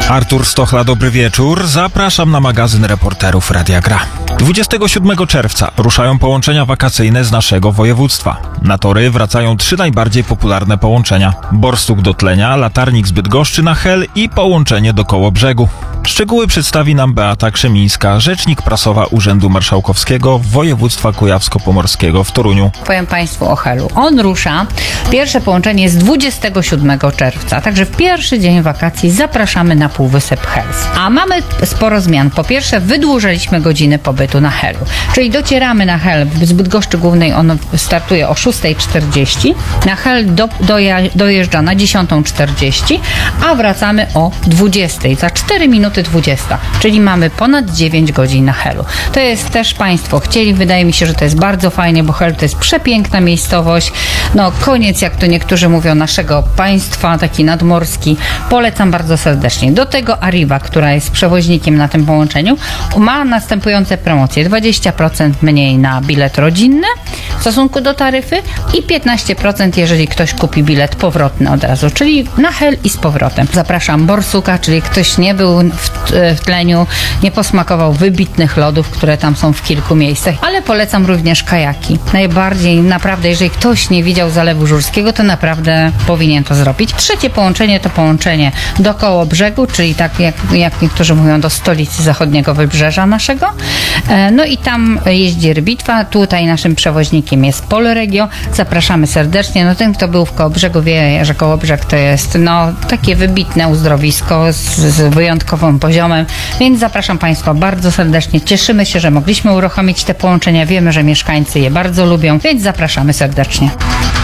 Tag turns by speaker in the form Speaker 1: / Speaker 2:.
Speaker 1: Artur Stochla, dobry wieczór. Zapraszam na magazyn reporterów Radia Gra. 27 czerwca ruszają połączenia wakacyjne z naszego województwa. Na tory wracają 3 najbardziej popularne połączenia. Borsuk do Tlenia, Latarnik z Bydgoszczy na Hel i połączenie do Kołobrzegu. Szczegóły przedstawi nam Beata Krzemińska, rzecznik prasowa Urzędu Marszałkowskiego Województwa Kujawsko-Pomorskiego w Toruniu.
Speaker 2: Powiem Państwu o Helu. On rusza. Pierwsze połączenie jest 27 czerwca, także w pierwszy dzień wakacji zapraszamy na Półwysep Hels. A mamy sporo zmian. Po pierwsze, wydłużyliśmy godziny pobytu na Helu, czyli docieramy na Hel z Bydgoszczy Głównej, on startuje o 6:40, na Hel dojeżdża na 10:40, a wracamy o 20:00, za 4 minuty 20, czyli mamy ponad 9 godzin na Helu. To jest też Państwo chcieli, wydaje mi się, że to jest bardzo fajnie, bo Hel to jest przepiękna miejscowość, no koniec, jak to niektórzy mówią, naszego państwa, taki nadmorski. Polecam bardzo serdecznie. Do tego Arriva, która jest przewoźnikiem na tym połączeniu, ma następujące promocje: 20% mniej na bilet rodzinny w stosunku do taryfy i 15%, jeżeli ktoś kupi bilet powrotny od razu, czyli na Hel i z powrotem. Zapraszam Borsuka, czyli ktoś nie był w Tleniu, nie posmakował wybitnych lodów, które tam są w kilku miejscach, ale polecam również kajaki. Najbardziej, naprawdę, jeżeli ktoś nie widział Zalewu Żurskiego, to naprawdę powinien to zrobić. Trzecie połączenie to połączenie do Kołobrzegu, czyli tak jak niektórzy mówią, do stolicy zachodniego wybrzeża naszego. No i tam jeździ Rybitwa. Tutaj naszym przewoźnikiem jest Polregio. Zapraszamy serdecznie. No ten, kto był w Kołobrzegu, wie, że Kołobrzeg to jest takie wybitne uzdrowisko z wyjątkowym poziomem, więc zapraszam Państwa bardzo serdecznie. Cieszymy się, że mogliśmy uruchomić te połączenia. Wiemy, że mieszkańcy je bardzo lubią, więc zapraszamy serdecznie.